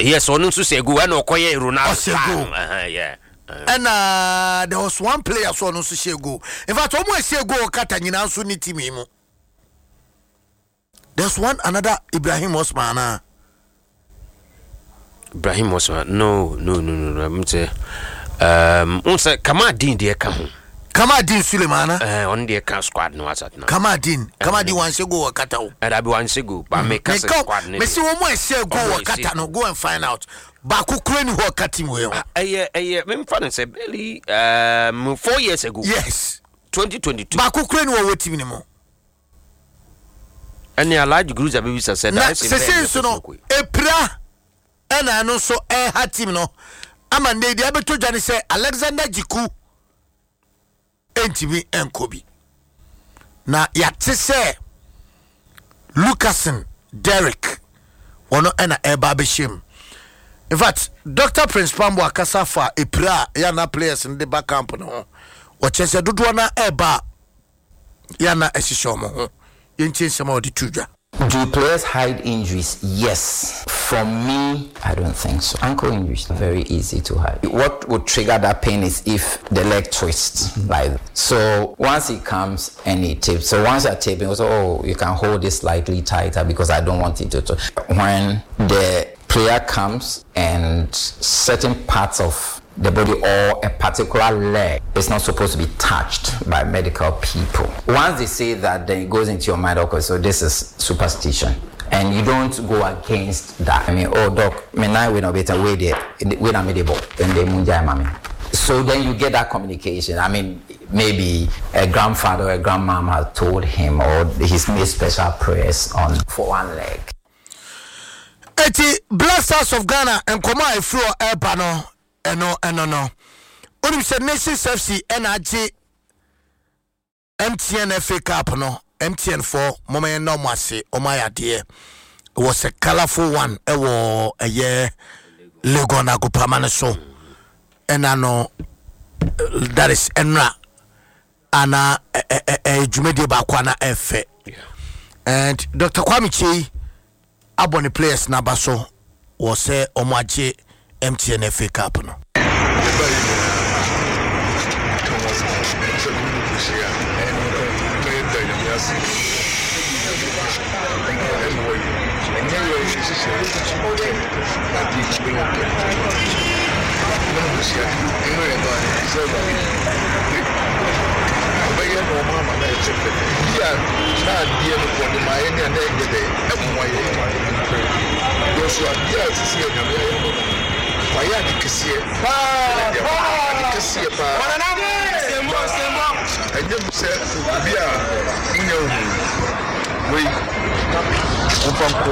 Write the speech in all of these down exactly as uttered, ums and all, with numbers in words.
Yes, on Susego and Okoye Ronaldo. Uh, yeah. Uh, and uh, there was one player so no Susego. In fact, almost say go Katanyina Suniti Mimo. There's one another Ibrahim Osman. Ibrahim Osman. No, no, no, no. I'm say um unse Kamadin de ka. Kamadin Sulemana eh on the account squad no asat now. Kamadin, Kamadin wants to go Wakata. And I be one go, but make us squad. Me see one more say go Wakata no go and find out. Baku Crane who cutting way. Eh eh me fan say Belly um four years ago. Yes. twenty twenty-two. Baku Crane who waiting anymore. And the large groups have been said that say so no epra and I know so eh hatim no. Amande dey abeto Johnny say Alexander Jiku Ntv Enkobi na yate say Lucasen Derek ono ena eba behim. In fact, Doctor Prince Pambo akasa fa epra ya na players in the back camp no o chese dodo na eba ya na esisho mo ho yenchi nsema odi tudwa. Do players hide injuries? Yes. From me, I don't think so. Ankle injuries are very easy to hide. What would trigger that pain is if the leg twists. Like so, once it comes and it tapes. So once you're taping, also, oh, you can hold it slightly tighter because I don't want it to. to. When the player comes and certain parts of the body or a particular leg is not supposed to be touched by medical people. Once they say that, then it goes into your mind, okay, so this is superstition. And you don't go against that. I mean, oh, doc, me now we know better way there, we not made and they munjai mami. So then you get that communication. I mean, maybe a grandfather or a grandmom has told him, or he's made special prayers on for one leg. Eti Blasters of Ghana and Koma Ifro Ebano. Eno eno no. Onim se Nations F C N R G M T N F A Cup no. M T N four moment no mwase omaya de. It was a colorful one. E wo eye Legona go pamane so. Enano that is Enra ana e jumedi ba kwana efe. And Doctor Kwame Chi abone players na baso was say omaje M T N F A Cup no. Waya dikesiye pa dikesiye pa sembo sembo enye se bia munye ohu we ofanko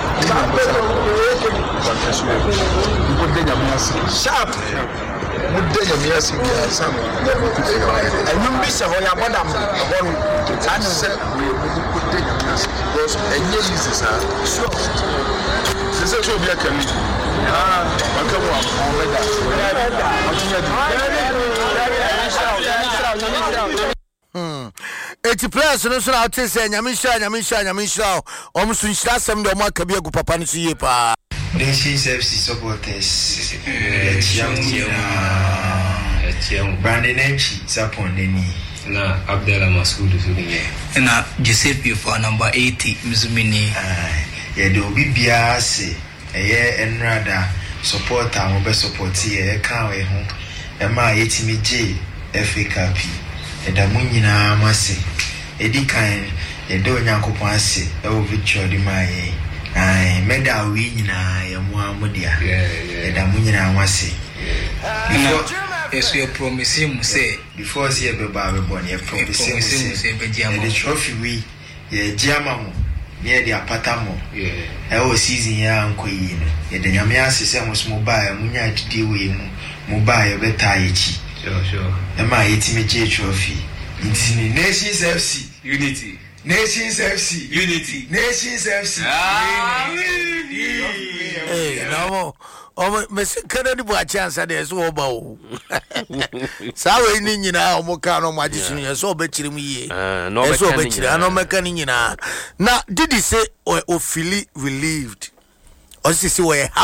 sharp mudenya miasi bia sam enyum bi se ho ya bodam abon san se we mudenya miasi because enye is sa so se se obi akami ah makamu omega hmm eti players no so na oti se nyamisha nyamisha nyamisha o musu nshira sem de o maka bi agu papa no so ye pa Nations F C supporters echiam Brandon Echi Sapondeni na Abdallah Masudu Sulinge na Giuseppe for number eighty Mzumini ye do bibia se eye enrada supporter mo be support ye ka we ho e ma yetimi je F A Cup e da munyina amase edi kan ye do nyankopon ase e wo victory di mai ai medal wi nyina ye mo amodia e da munyina amase before yes we promise him say before see e be ba be born ye promise him say be jiama the trophy wi ye jiama mo near the apatamo yeah e o season ya ankoyi no ye de nyame asese mo smo ba e munya dide we mu mo ba e beta yechi sure sure e ma yetime che trophy intini Nations F C unity Nations F C unity Nations F C ah eh no o me se kana ni bo a chance de so oba o sa we ni nyina o mo ka no ma jisu ye so oba chiri mu ye no so oba chiri ano meka ni nyina na did he say o feel relieved or say we